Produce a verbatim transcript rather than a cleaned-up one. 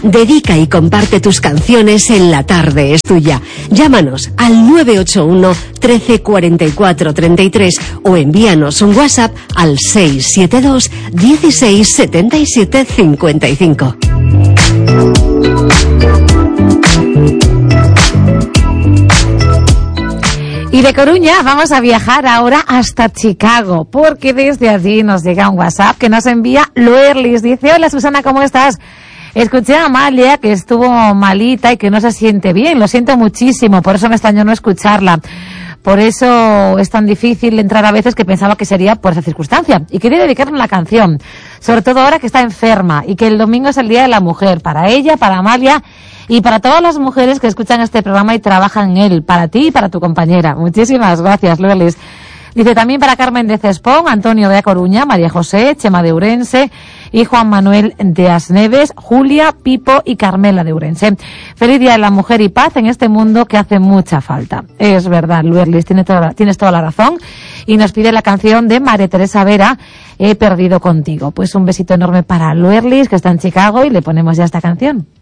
Dedica y comparte tus canciones en La Tarde es Tuya. Llámanos al nueve ocho uno, trece, cuarenta y cuatro, treinta y tres o envíanos un WhatsApp al seis siete dos, dieciséis, setenta y siete, cincuenta y cinco. Y de Coruña vamos a viajar ahora hasta Chicago, porque desde allí nos llega un WhatsApp que nos envía Luerlis. Dice: hola Susana, ¿cómo estás? Escuché a Amalia que estuvo malita y que no se siente bien. Lo siento muchísimo, por eso me extrañó no escucharla. Por eso es tan difícil entrar a veces, que pensaba que sería por esa circunstancia. Y quería dedicarle una canción, sobre todo ahora que está enferma y que el domingo es el Día de la Mujer, para ella, para Amalia y para todas las mujeres que escuchan este programa y trabajan en él, para ti y para tu compañera. Muchísimas gracias, Luelis. Dice también para Carmen de Cespón, Antonio de A Coruña, María José, Chema de Ourense y Juan Manuel de Asneves, Julia, Pipo y Carmela de Ourense. Feliz Día de la Mujer y paz en este mundo que hace mucha falta. Es verdad, Luerlis, tienes toda, tienes toda la razón. Y nos pide la canción de María Teresa Vera, He perdido contigo. Pues un besito enorme para Luerlis, que está en Chicago, y le ponemos ya esta canción.